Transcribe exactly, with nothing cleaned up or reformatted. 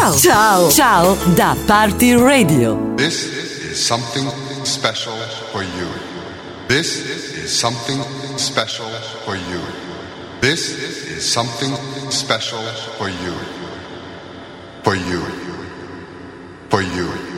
Ciao, ciao, ciao da Party Radio. This is something special for you. This is something special for you. This is something special for you. For you. For you.